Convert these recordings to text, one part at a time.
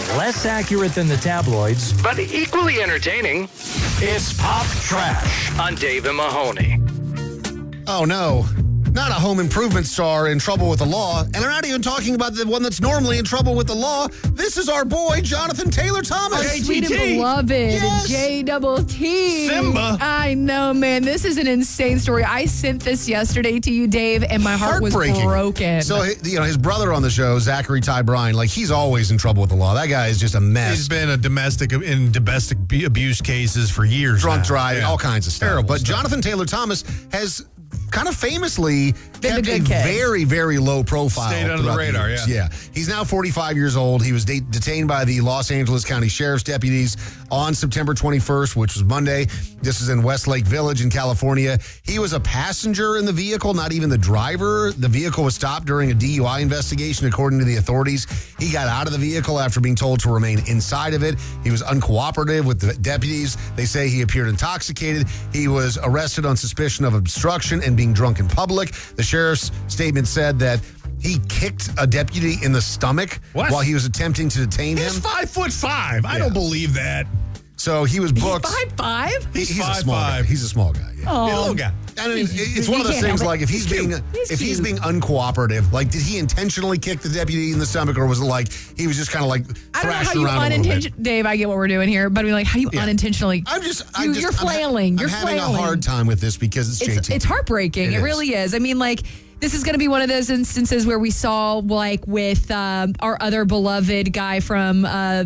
Less accurate than the tabloids, but equally entertaining. It's Pop Trash on Dave and Mahoney. Oh, no. Not a home improvement star in trouble with the law. And I'm not even talking about the one that's normally in trouble with the law. This is our boy, Jonathan Taylor Thomas. Sweet and beloved. Yes. J-double-T. Simba. I know, man. This is an insane story. I sent this yesterday to you, Dave, and my heart was broken. So, his brother on the show, Zachary Ty Bryan, he's always in trouble with the law. That guy is just a mess. He's been in domestic abuse cases for years. Drunk now. driving, all kinds of stuff. Terrible But stuff. Jonathan Taylor Thomas has kind of famously Been kept a a good kid. very, very low profile. Stayed under the throughout radar, years. yeah. He's now 45 years old. He was detained by the Los Angeles County Sheriff's deputies on September 21st, which was Monday. This is in Westlake Village in California. He was a passenger in the vehicle, not even the driver. The vehicle was stopped during a DUI investigation, according to the authorities. He got out of the vehicle after being told to remain inside of it. He was uncooperative with the deputies. They say he appeared intoxicated. He was arrested on suspicion of obstruction and being drunk in public. The sheriff's statement said that he kicked a deputy in the stomach while he was attempting to detain him. He's 5'5". I don't believe that. So he was booked. 5'5"? He's a 5'5". small guy. He's a small guy. Yeah. Oh. He's a little guy. I mean, it's one of those can't things help like it. if he's being uncooperative, did he intentionally kick the deputy in the stomach, or was it like he was just kind of I don't know thrashing how you around a little bit? unintentionally, Dave, I get what we're doing here, but I mean, how do you unintentionally? You're flailing. I'm having a hard time with this because it's JT. It's heartbreaking. It really is. I mean, this is going to be one of those instances where we saw, with our other beloved guy from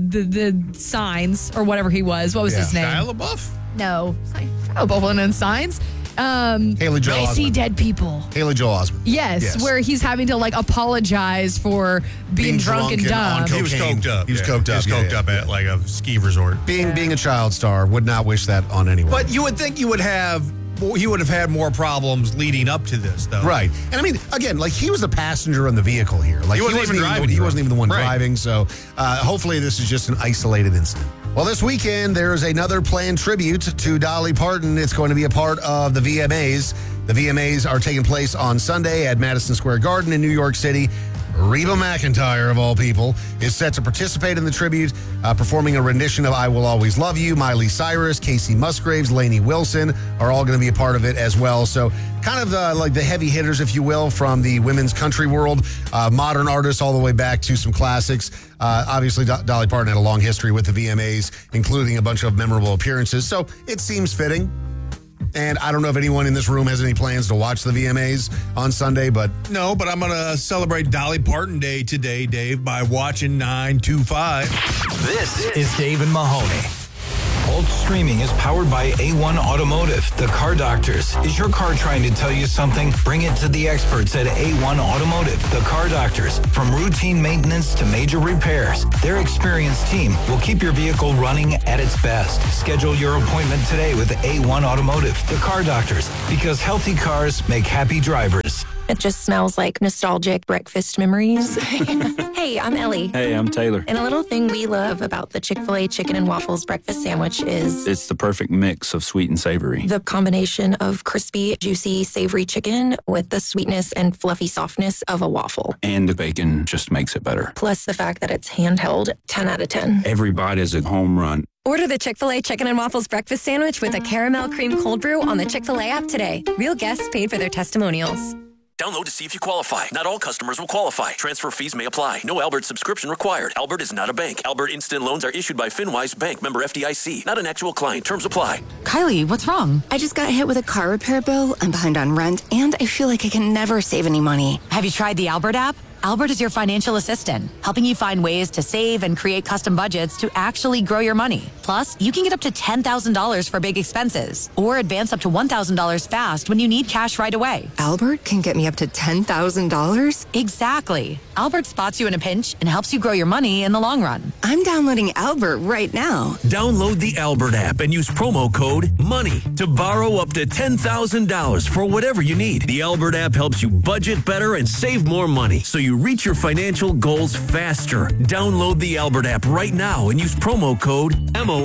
the Signs or whatever he was. What was his name? Shia LaBeouf? No, Shia LaBeouf wasn't in Signs. Haley Joel I see Osment. dead people. Haley Joel Osment. Yes, where he's having to apologize for being drunk and dumb. He was coked up. He was coked up. He was coked up at a ski resort. Being a child star, would not wish that on anyone. But you would think he would have had more problems leading up to this, though. Right. And I mean, again, he was a passenger in the vehicle here. He wasn't even driving. He wasn't even the one driving. So hopefully this is just an isolated incident. Well, this weekend, there's another planned tribute to Dolly Parton. It's going to be a part of the VMAs. The VMAs are taking place on Sunday at Madison Square Garden in New York City. Reba McEntire, of all people, is set to participate in the tribute, performing a rendition of I Will Always Love You. Miley Cyrus, Casey Musgraves, Lainey Wilson are all going to be a part of it as well. So kind of the heavy hitters, if you will, from the women's country world, modern artists all the way back to some classics. Obviously, Dolly Parton had a long history with the VMAs, including a bunch of memorable appearances. So it seems fitting. And I don't know if anyone in this room has any plans to watch the VMAs on Sunday, but... No, but I'm going to celebrate Dolly Parton Day today, Dave, by watching 925. This is Dave and Mahoney. Bolt Streaming is powered by A1 Automotive, the car doctors. Is your car trying to tell you something? Bring it to the experts at A1 Automotive, the car doctors. From routine maintenance to major repairs, their experienced team will keep your vehicle running at its best. Schedule your appointment today with A1 Automotive, the car doctors, because healthy cars make happy drivers. It just smells like nostalgic breakfast memories. Hey, I'm Ellie. Hey, I'm Taylor. And a little thing we love about the Chick-fil-A Chicken and Waffles breakfast sandwich is... It's the perfect mix of sweet and savory. The combination of crispy, juicy, savory chicken with the sweetness and fluffy softness of a waffle. And the bacon just makes it better. Plus the fact that it's handheld, 10 out of 10. Every bite is a home run. Order the Chick-fil-A Chicken and Waffles breakfast sandwich with a caramel cream cold brew on the Chick-fil-A app today. Real guests paid for their testimonials. Download to see if you qualify. Not all customers will qualify. Transfer fees may apply. No Albert subscription required. Albert is not a bank. Albert Instant Loans are issued by FinWise Bank, member FDIC. Not an actual client. Terms apply. Kylie, what's wrong? I just got hit with a car repair bill. I'm behind on rent, and I feel like I can never save any money. Have you tried the Albert app? Albert is your financial assistant, helping you find ways to save and create custom budgets to actually grow your money. Plus, you can get up to $10,000 for big expenses or advance up to $1,000 fast when you need cash right away. Albert can get me up to $10,000? Exactly. Albert spots you in a pinch and helps you grow your money in the long run. I'm downloading Albert right now. Download the Albert app and use promo code MONEY to borrow up to $10,000 for whatever you need. The Albert app helps you budget better and save more money so you reach your financial goals faster. Download the Albert app right now and use promo code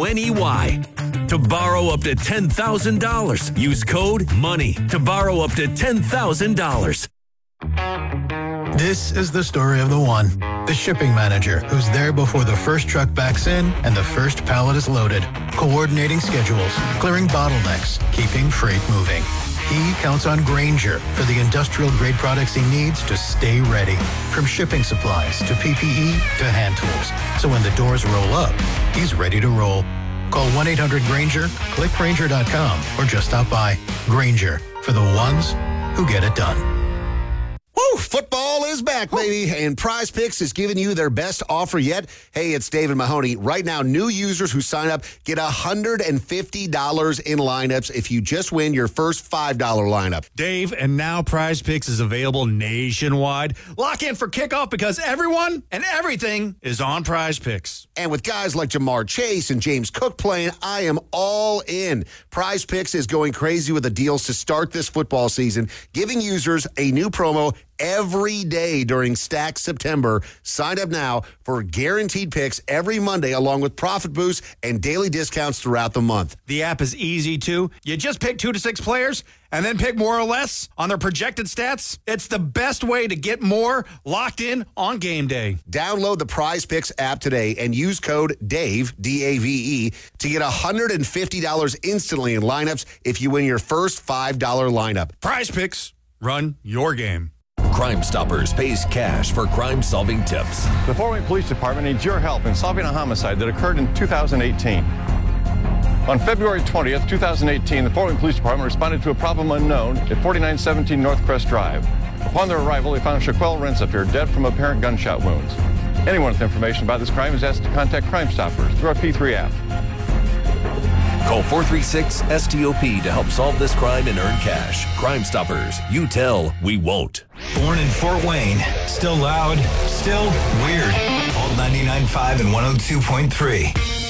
MONEY to borrow up to $10,000. Use code MONEY to borrow up to $10,000. This is the story of the one. The shipping manager, who's there before the first truck backs in and the first pallet is loaded, coordinating schedules, clearing bottlenecks, keeping freight moving. He counts on Grainger for the industrial-grade products he needs to stay ready, from shipping supplies to PPE to hand tools. So when the doors roll up, he's ready to roll. Call 1-800-GRAINGER, click Grainger.com, or just stop by. Grainger, for the ones who get it done. Woo! Football is back, baby, and Prize Picks is giving you their best offer yet. Hey, it's David Mahoney. Right now, new users who sign up get $150 in lineups if you just win your first $5 lineup. Dave, and now Prize Picks is available nationwide. Lock in for kickoff because everyone and everything is on Prize Picks. And with guys like Jamar Chase and James Cook playing, I am all in. Prize Picks is going crazy with the deals to start this football season, giving users a new promo every day during Stack September. Sign up now for guaranteed picks every Monday, along with profit boosts and daily discounts throughout the month. The app is easy, too. You just pick 2 to 6 players and then pick more or less on their projected stats. It's the best way to get more locked in on game day. Download the Prize Picks app today and use code DAVE, D-A-V-E, to get $150 instantly in lineups if you win your first $5 lineup. Prize Picks. Run your game. Crime Stoppers pays cash for crime-solving tips. The Fort Wayne Police Department needs your help in solving a homicide that occurred in 2018. On February 20th, 2018, the Fort Wayne Police Department responded to a problem unknown at 4917 North Crest Drive. Upon their arrival, they found Shaquille Rensifer dead from apparent gunshot wounds. Anyone with information about this crime is asked to contact Crime Stoppers through our P3 app. Call 436-STOP to help solve this crime and earn cash. Crime Stoppers. You tell, we won't. Born in Fort Wayne. Still loud. Still weird. Alt 99.5 and 102.3.